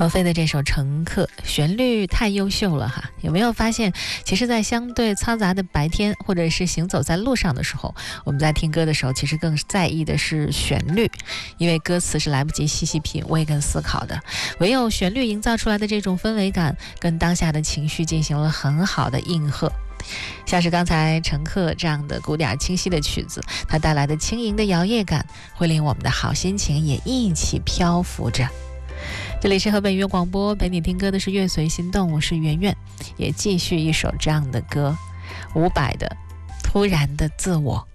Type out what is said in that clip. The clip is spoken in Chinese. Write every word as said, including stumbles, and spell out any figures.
王菲的这首《乘客》旋律太优秀了哈，有没有发现其实在相对嘈杂的白天或者是行走在路上的时候，我们在听歌的时候其实更在意的是旋律，因为歌词是来不及细细品味跟思考的，唯有旋律营造出来的这种氛围感跟当下的情绪进行了很好的应和。像是刚才《乘客》这样的鼓点清晰的曲子，它带来的轻盈的摇曳感会令我们的好心情也一起漂浮着。这里是河北音乐广播，陪你听歌的是乐随心动，我是圆圆，也继续一首这样的歌，伍佰的《突然的自我》。